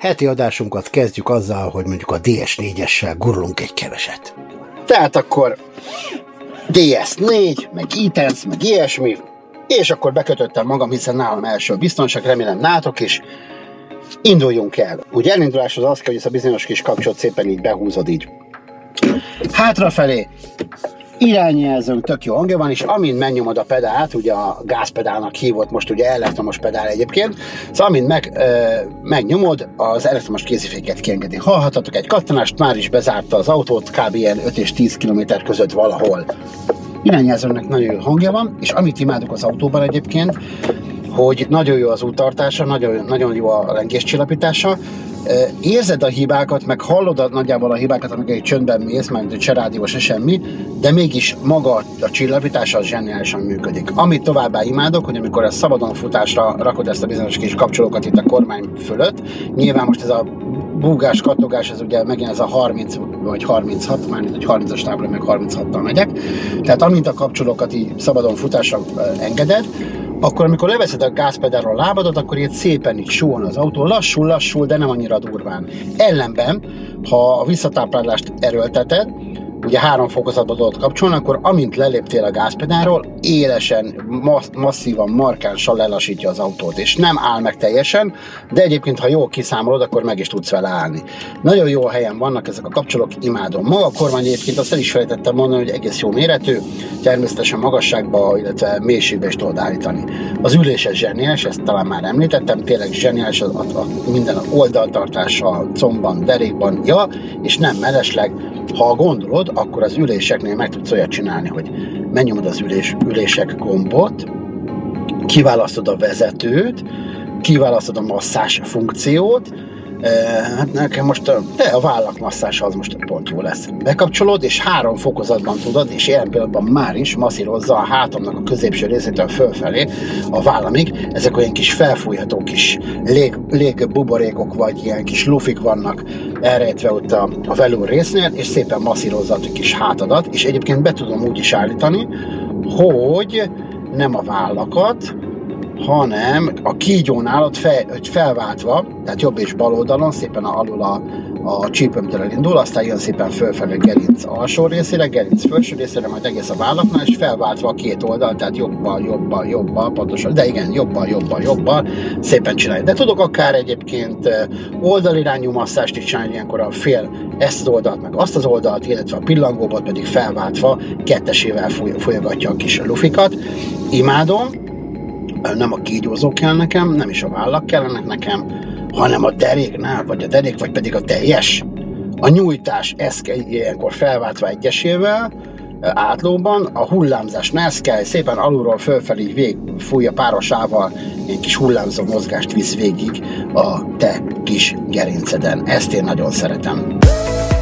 Heti adásunkat kezdjük azzal, hogy mondjuk a DS4-essel gurulunk egy keveset. Tehát akkor DS4, meg e-tense, meg ilyesmi, és akkor bekötöttem magam, hiszen nálam első a biztonság, remélem nátok is. Induljunk el. Ugye elinduláshoz az kell, hogy ez a bizonyos kis kapcsolat szépen így behúzod így hátrafelé, irányjelzőnk tök jó hangja van, és amint megnyomod a pedált, ugye a gázpedálnak hívott most ugye elektromos pedál egyébként, szóval amint megnyomod, az elektromos kéziféket kiengedi. Hallhatatok egy kattanást, már is bezárta az autót, kb. Ilyen 5 és 10 km között valahol. Irányjelzőnek nagyon jó hangja van, és amit imádok az autóban egyébként, hogy nagyon jó az úttartása, nagyon jó a lengéscsillapítása, érzed a hibákat, meg hallod nagyjából a hibákat, amikor egy csöndben mész, mert se rádió, se semmi, de mégis maga a csillapítása az zseniálisan működik. Amit továbbá imádok, hogy amikor a szabadon futásra rakod ezt a bizonyos kis kapcsolókat itt a kormány fölött, nyilván most ez a búgás, kattogás, ez ugye megint ez a 30 vagy 36, már egy 30-as tábla, meg 36-tal megyek, tehát amint a kapcsolókat így szabadon futásra engeded, akkor amikor leveszed a gázpedálról a lábadat, akkor így szépen így suhan az autó, lassul, de nem annyira durván. Ellenben, ha a visszatáplálást erőlteted, ugye 3 fokozatba tudod kapcsolni, akkor amint leléptél a gázpedálról, élesen, masszívan, markánsan lelassítja az autót, és nem áll meg teljesen, de egyébként, ha jól kiszámolod, akkor meg is tudsz vele állni. Nagyon jó helyen vannak ezek a kapcsolók, imádom. Maga a kormány egyébként azt el is felejtettem mondani, hogy egész jó méretű, természetesen magasságba, illetve mélységbe is tudod állítani. Az ülés zseniális, ezt talán már említettem, tényleg zseniális minden oldaltartása, combban, derékban, és nem mellesleg, ha gondolod, akkor az üléseknél meg tudsz olyat csinálni, hogy megnyomod az ülések gombot, kiválasztod a vezetőt, kiválasztod a masszás funkciót, hát nekem most a vállakmasszás az most pont jó lesz. Bekapcsolod, és 3 fokozatban tudod, és ilyen pillanatban már is masszírozza a hátamnak a középső részétől fölfelé a vállamig. Ezek olyan kis felfújható kis légbuborékok, vagy ilyen kis lufik vannak elrejtve ott a velúr résznél, és szépen masszírozza a kis hátadat, és egyébként be tudom úgy is állítani, hogy nem a vállakat, hanem a kígyónál ott felváltva, tehát jobb és bal oldalon szépen alul a csípőmtől elindul, aztán jön szépen fölfelé gerinc alsó részére, gerinc felső részére, majd egész a vállaknál, és felváltva a két oldal, tehát jobbal, pontosan, de igen, jobbal, szépen csinálni. De tudok akár egyébként oldalirányú masszást is csinálni, ilyenkor a fél ezt az oldalt, meg azt az oldalt, illetve a pillangóból pedig felváltva kettesével folyogatja a kis lufikat. Imádom. Nem a kígyózók kell nekem, nem is a vállak kellenek nekem, hanem a deréknál, vagy pedig a teljes. A nyújtás, ez kell ilyenkor felváltva egyesével, átlóban, a hullámzásnál ez kell, szépen alulról fölfelé végigfújja párosával, egy kis hullámzó mozgást visz végig a te kis gerinceden. Ezt én nagyon szeretem.